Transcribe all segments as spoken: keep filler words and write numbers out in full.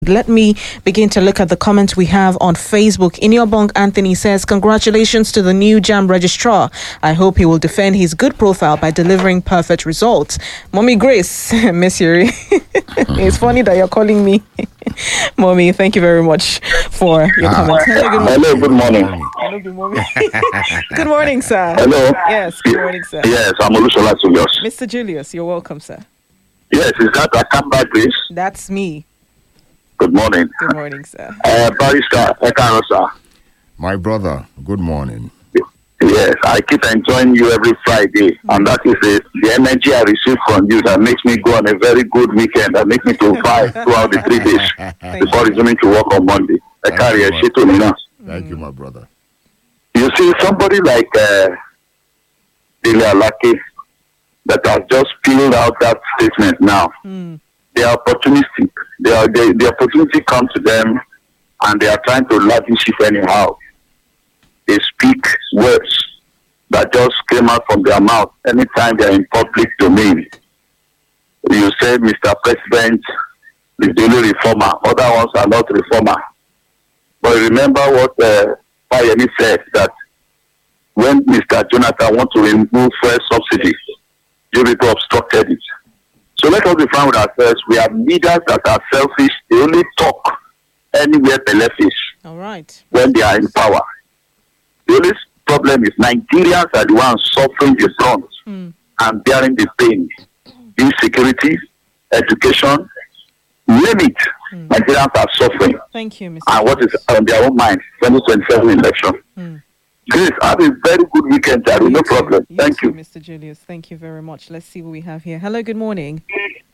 Let me begin to look at the comments we have on Facebook. Inyobong Anthony says, congratulations to the new JAMB registrar. I hope he will defend his good profile by delivering perfect results. Mommy Grace, Miss Yuri. It's funny that you're calling me. Mommy, thank you very much for your comments. Hello, good morning. Hello, good morning. Hello, good morning. Good morning, sir. Hello. Yes, good morning, sir. Yes, I'm Olusola Julius. Mister Julius, you're welcome, sir. Yes, is that Akamba Grace? That's me. Good morning. Good morning, sir. Uh, Barrister Ekaro, sir. My brother, good morning. Yes, I keep enjoying you every Friday, mm-hmm. and that is the, the energy I receive from you that makes me go on a very good weekend, that makes me to vibe throughout the three days before resuming to work on Monday. Thank, you, my, Thank you, my brother. You see, somebody like uh, Dele Alake that has just filled out that statement now, mm. they are opportunistic. They are, they, the opportunity comes to them, and they are trying to lavish it anyhow. They speak words that just came out from their mouth anytime they are in public domain. You say, Mister President, is the only reformer. Other ones are not reformer. But remember what uh, Fayemi said, that when Mister Jonathan wants to remove fuel subsidy, you people obstructed it. So let us be frank with ourselves. We have leaders that are selfish. They only talk anywhere beneficial. All right. When they are in power. The only problem is Nigerians are the ones suffering the brunt mm. and bearing the pain. Insecurity, education, name it. Mm. Nigerians are suffering. Thank you, Mister And what is on their own mind, twenty twenty-seven election. Mm. Grace, have a very good weekend, Charlie. No too. problem. You Thank too, you. Mister Julius. Thank you very much. Let's see what we have here. Hello, good morning.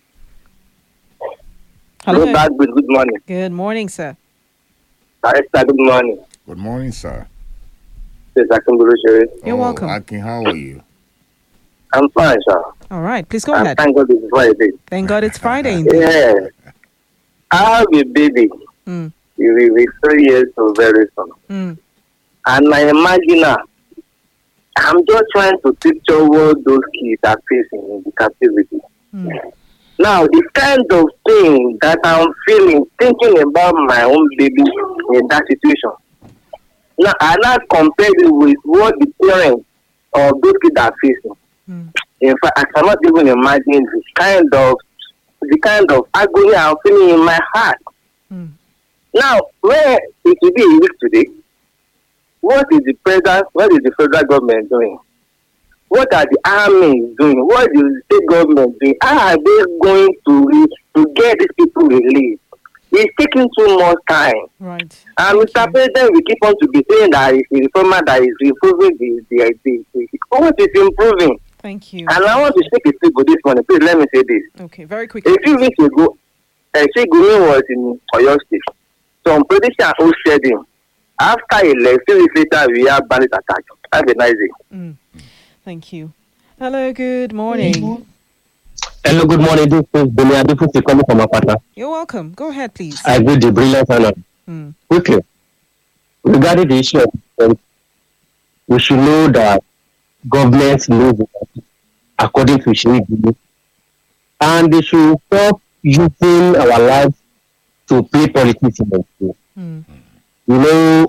Hello. Good, good morning. Good morning, sir. Director, good morning. Good morning, sir. Yes, I can You're oh, welcome. Akin, how are you? I'm fine, sir. All right, please go and ahead. Thank God it's Friday. Thank God it's Friday. Indeed. Yeah. I have a baby. Mm. He will be three years old very soon. Mm. And I imagine now, I'm just trying to picture what those kids are facing in the captivity. Mm. Now, the kind of thing that I'm feeling, thinking about my own baby in that situation. Now, I not compare it with what the parents of those kids are facing. Mm. In fact, I cannot even imagine the kind of the kind of agony I'm feeling in my heart. Mm. Now, where it will be a week today, what is the president, what is the federal government doing? What are the armies doing? What is the state government doing? How are they going to, to get these people released? It's taking too much time. Right. And Mister President, we keep on to be saying that it's the reformer that is improving the, the, the, the, the what is improving? Thank you. And I want to speak a for this morning. Please let me say this. Okay, very quickly. A few weeks ago, uh, Shegumi was in Oyo State. Some politicians hosted him. After he left, few weeks later, we have bandit attack. Have a nice day. Mm. Thank you. Hello, good morning. Hello, good morning. This is Dunia Difusi coming from Apata. You're welcome. Go ahead, please. I agree the brilliant honor. Mm. Quickly, regarding the issue of we should know that government knows according to Shiri, and they should stop using our lives to play politics in the school. Mm. You know,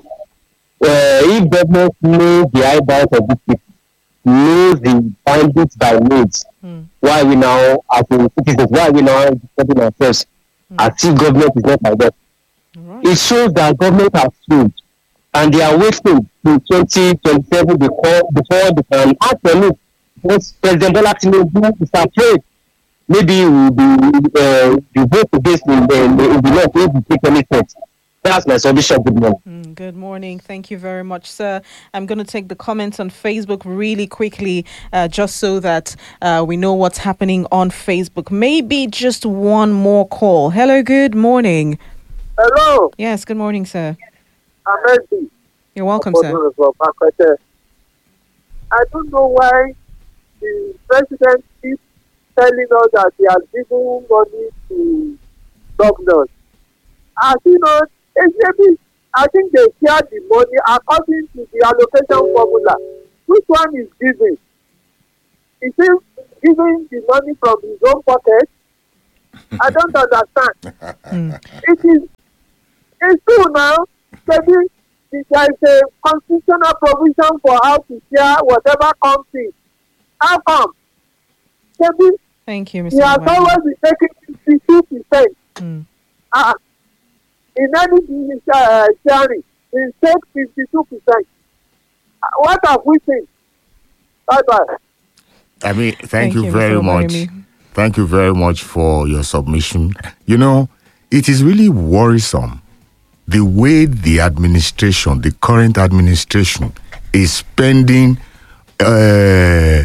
uh, if government knows the eyeballs of these people, knows the findings by needs, mm. why we now, as in citizens, why we now discussing ourselves mm. as if government is not like that. Right. It shows that government has failed, and they are waiting to twenty twenty-seven before, before they can act on it. Because President Bola Tinubu is afraid maybe he will be uh, the vote against him in the, in the law if we take any steps. That's my submission. Good morning. Mm, good morning. Thank you very much, sir. I'm going to take the comments on Facebook really quickly, uh, just so that uh, we know what's happening on Facebook. Maybe just one more call. Hello, good morning. Hello. Yes, good morning, sir. I'm Eddie. You're welcome, sir. I don't know why the president keeps telling us that he has given money to governors. As you know, I think they share the money according to the allocation formula. Which one is giving? Is he giving the money from his own pocket I don't understand. mm. It is, it's true now. Maybe there is a constitutional provision for how to share whatever comes in. How come? Maybe Thank you, Mister He has always been taking fifty-two percent. Mm. Uh, in any uh, sharing, he takes fifty-two percent. Uh, what have we seen? Bye bye. I mean, thank, thank you, you very much. Thank you very much for your submission. You know, it is really worrisome the way the administration, the current administration, is spending uh,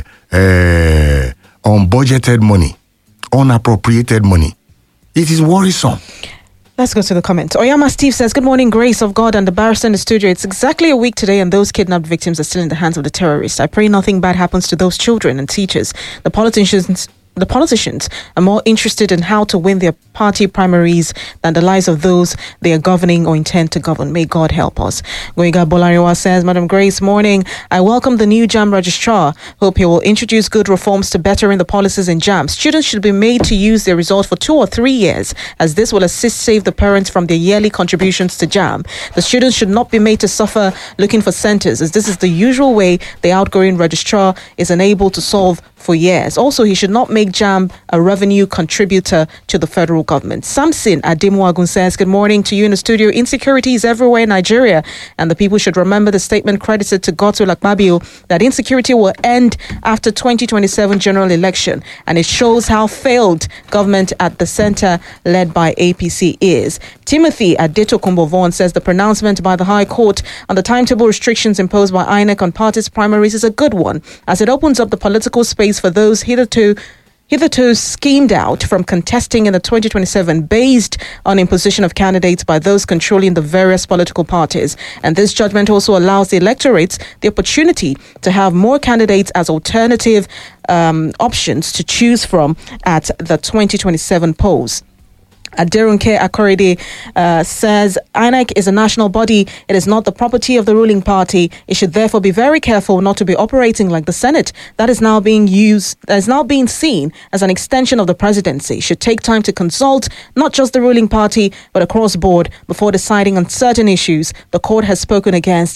uh, unbudgeted money, unappropriated money. It is worrisome. Let's go to the comments. Oyama Steve says, good morning, Grace of God and the barrister in the studio. It's exactly a week today and those kidnapped victims are still in the hands of the terrorists. I pray nothing bad happens to those children and teachers. The politicians... The politicians are more interested in how to win their party primaries than the lives of those they are governing or intend to govern. May God help us. Goiga Bolariwa says, Madam Grace, morning. I welcome the new JAMB registrar. Hope he will introduce good reforms to bettering the policies in JAMB. Students should be made to use their result for two or three years, as this will assist save the parents from their yearly contributions to JAMB. The students should not be made to suffer looking for centers, as this is the usual way the outgoing registrar is unable to solve for years. Also, he should not make JAMB a revenue contributor to the federal government. Samson Ademuagun says, good morning to you in the studio. Insecurity is everywhere in Nigeria, and the people should remember the statement credited to Godswill Akpabio that insecurity will end after twenty twenty-seven general election, and it shows how failed government at the center led by A P C is. Timothy Adeto Kumbovon says the pronouncement by the High Court on the timetable restrictions imposed by I N E C on parties' primaries is a good one, as it opens up the political space for those hitherto hitherto schemed out from contesting in the twenty twenty-seven based on imposition of candidates by those controlling the various political parties. And this judgment also allows the electorates the opportunity to have more candidates as alternative um, options to choose from at the twenty twenty-seven polls. Aderunke Akorede uh, says I N E C is a national body. It is not the property of the ruling party. It should therefore be very careful not to be operating like the Senate. That is now being used, that is now being seen as an extension of the presidency. It should take time to consult not just the ruling party, but across board before deciding on certain issues. The court has spoken against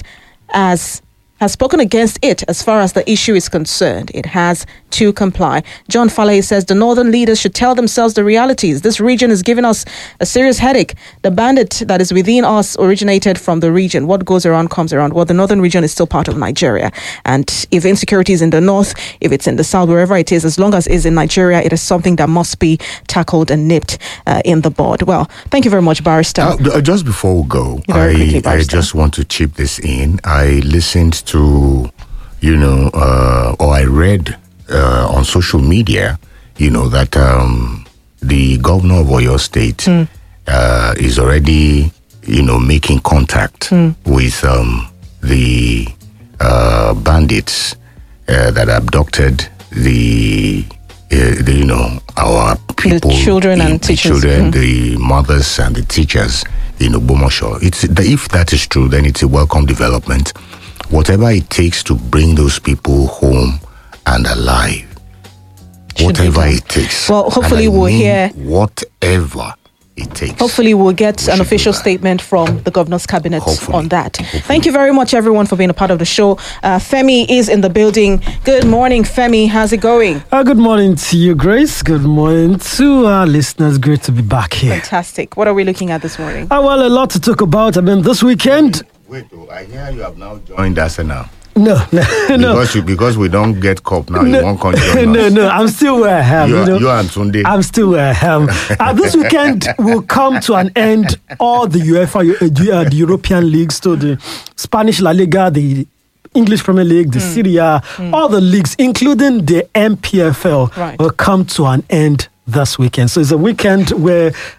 as has spoken against it as far as the issue is concerned. It has to comply. John Falay says the northern leaders should tell themselves the realities. This region is giving us a serious headache. The bandit that is within us originated from the region. What goes around comes around. Well, the northern region is still part of Nigeria. And if insecurity is in the north, if it's in the south, wherever it is, as long as it's in Nigeria, it is something that must be tackled and nipped uh, in the bud. Well, thank you very much, Barrister. Uh, just before we go, very I, quickly, I just want to chip this in. I listened to, you know, uh, or I read uh, on social media, you know, that um, the governor of Oyo State mm. uh, is already, you know, making contact mm. with um, the uh, bandits uh, that abducted the, uh, the, you know, our people, the children in, and the teachers, children, mm. the mothers and the teachers in Ogbomosho. It's if that is true, then it's a welcome development. Whatever it takes to bring those people home and alive, Should whatever it takes. Well, hopefully and I we'll mean hear. Whatever it takes. Hopefully we'll get We an should official do that. statement from the governor's cabinet Hopefully. on that. Hopefully. Thank you very much, everyone, for being a part of the show. Uh, Femi is in the building. Good morning, Femi. How's it going? Uh, good morning to you, Grace. Good morning to our listeners. Great to be back here. Fantastic. What are we looking at this morning? Uh, well, a lot to talk about. I mean, this weekend. Wait, oh, I hear you have now joined Arsenal. No, no, no. Because, you, because we don't get cup now, No, you won't come join no, us. no, I'm still where I am. You, You are, know? you and Sunday. I'm still where I am. Uh, this weekend will come to an end. All the UEFA, uh, the European leagues, so the Spanish La Liga, the English Premier League, the mm. Serie A, mm. all the leagues, including the M P F L, right. will come to an end this weekend. So it's a weekend where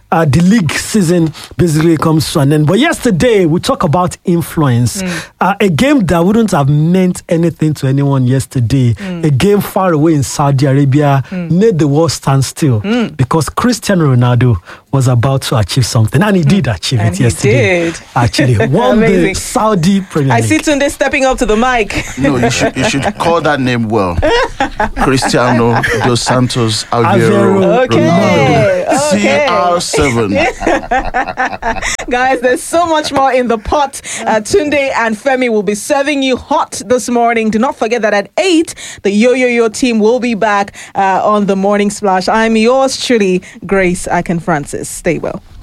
uh, the league season basically comes to an end. But yesterday, we talk about influence. Mm. Uh, a game that wouldn't have meant anything to anyone yesterday. Mm. A game far away in Saudi Arabia mm. made the world stand still mm. because Cristiano Ronaldo was about to achieve something. And he mm. did achieve and it he yesterday. Did. Actually, won the Saudi Premier League. I see Tunde stepping up to the mic. No, you should, you should call that name well. Cristiano dos Santos Aveiro. Okay. Ronaldo. Okay. C R seven. Guys, there's so much more in the pot. Uh, Tunde and Femi will be serving you hot this morning. Do not forget that at eight, the Yo Yo Yo team will be back uh, on the Morning Splash. I'm yours truly, Grace Akin Francis. Stay well.